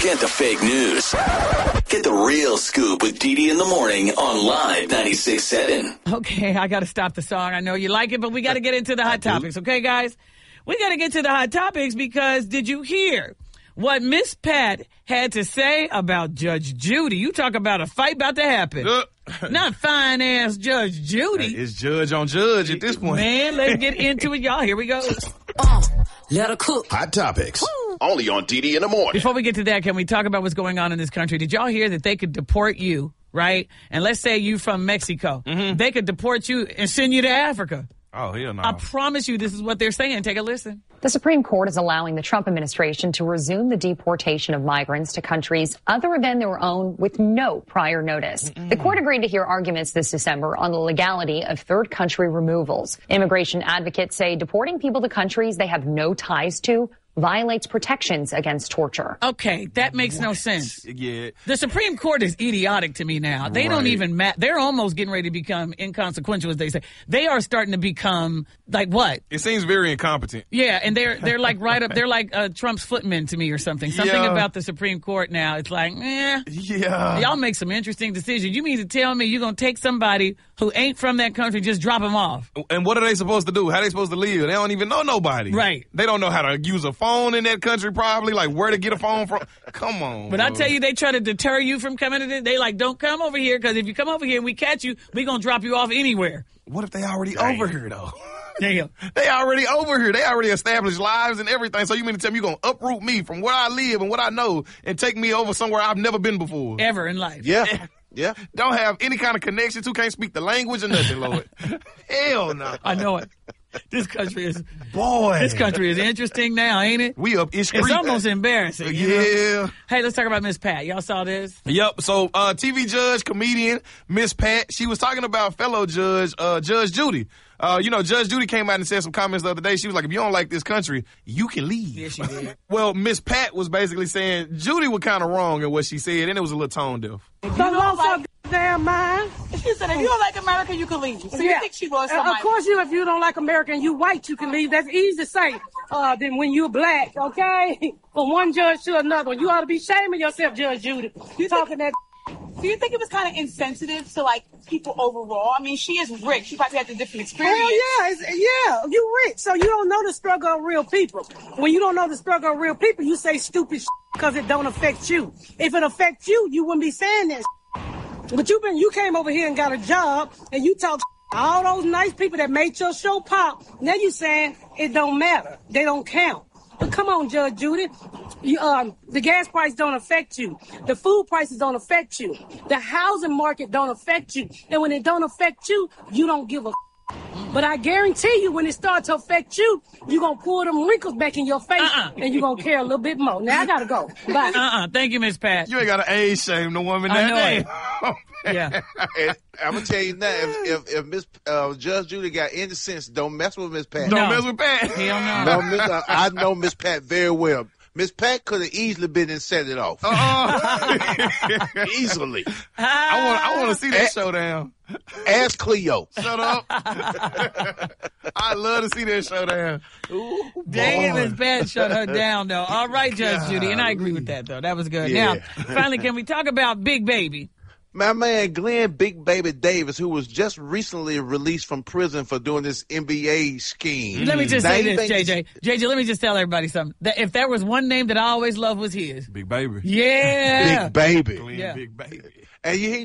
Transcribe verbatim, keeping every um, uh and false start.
Forget the fake news. Get the real scoop with Dee Dee in the morning on Live ninety-six point seven. Okay, I got to stop the song. I know you like it, but we got to get into the hot topics. Okay, guys? We got to get to the hot topics because did you hear what Miss Pat had to say about Judge Judy? You talk about a fight about to happen. Uh, Not fine-ass Judge Judy. It's judge on judge at this point. Man, let's get into it, y'all. Here we go. Uh, let her cook. Hot topics. Woo. Only on Dee Dee in the morning. Before we get to that, can we talk about what's going on in this country? Did y'all hear that they could deport you, right? And let's say you from Mexico. Mm-hmm. They could deport you and send you to Africa. Oh, hell no. I promise you this is what they're saying. Take a listen. The Supreme Court is allowing the Trump administration to resume the deportation of migrants to countries other than their own with no prior notice. Mm-mm. The court agreed to hear arguments this December on the legality of third country removals. Immigration advocates say deporting people to countries they have no ties to violates protections against torture. Okay, that makes what? no sense. Yeah. The Supreme Court is idiotic to me now. They right. don't even matter. They're almost getting ready to become inconsequential, as they say. They are starting to become, like, what? It seems very incompetent. Yeah, and they're they're like right up, they're like uh, Trump's footmen to me or something. Something yeah. about the Supreme Court now. It's like, eh. Yeah. Y'all make some interesting decisions. You mean to tell me you're going to take somebody who ain't from that country, just drop them off? And what are they supposed to do? How are they supposed to live? They don't even know nobody. Right. They don't know how to use a phone in that country, probably, like where to get a phone from. Come on. But bro. I tell you, they try to deter you from coming to this. They like, don't come over here, because if you come over here and we catch you, we going to drop you off anywhere. What if they already Damn. over here, though? Damn. They already over here. They already established lives and everything. So you mean to tell me you're going to uproot me from where I live and what I know and take me over somewhere I've never been before? Ever in life. Yeah. Yeah. Don't have any kind of connection to, can't speak the language or nothing, Lord. Hell no. I know it. This country is, boy. This country is interesting now, ain't it? We up. It's, it's almost embarrassing. You yeah. know? Hey, let's talk about Miss Pat. Y'all saw this? Yep. So, uh, T V judge, comedian, Miss Pat, she was talking about fellow judge, uh, Judge Judy. Uh, you know, Judge Judy came out and said some comments the other day. She was like, if you don't like this country, you can leave. Yes, she did. Well, Miss Pat was basically saying Judy was kind of wrong in what she said, and it was a little tone deaf. If you don't like damn mind. She said, if you don't like America, you can leave. So yeah. you think she was somebody? Uh, of course, you. If you don't like America and you white, you can leave. That's easy to say. Uh, then when you're black, okay, from one judge to another, you ought to be shaming yourself, Judge Judy. You talking that? Do you think it was kind of insensitive to, like, people overall? I mean, she is rich. She probably had a different experience. Hell yeah. It's, yeah, you rich. So you don't know the struggle of real people. When you don't know the struggle of real people, you say stupid shit because it don't affect you. If it affects you, you wouldn't be saying that shit. But you been, you came over here and got a job, and you talk all those nice people that made your show pop. Now you saying it don't matter. They don't count. But come on, Judge Judy. You, um, the gas price don't affect you. The food prices don't affect you. The housing market don't affect you. And when it don't affect you, you don't give a f- But I guarantee you, when it starts to affect you, you're going to pull them wrinkles back in your face, uh-uh. and you're going to care a little bit more. Now, I got to go. Bye. Uh-uh. Thank you, Miss Pat. You ain't got to age shame the woman I that know day. it. Oh, yeah. I'm going to tell you now, if, if, if Miss uh, Judge Judy got any sense, don't mess with Miss Pat. Don't no. mess with Pat. Hell no. no Miss, uh, I know Miss Pat very well. Miss Pat could have easily been and set it off. Uh-uh. Easily. I want I want to see that A- showdown. Ask Cleo. Shut up. I love to see that showdown. Ooh, dang it, Miss Pat shut her down, though. All right, Judge God. Judy. And I agree with that, though. That was good. Yeah. Now, finally, can we talk about Big Baby? My man Glenn Big Baby Davis, who was just recently released from prison for doing this N B A scheme. Let me just now say this, J J. J J, let me just tell everybody something. That if there was one name that I always loved was his. Big Baby. Yeah. Big Baby. Glenn yeah. Big Baby. And you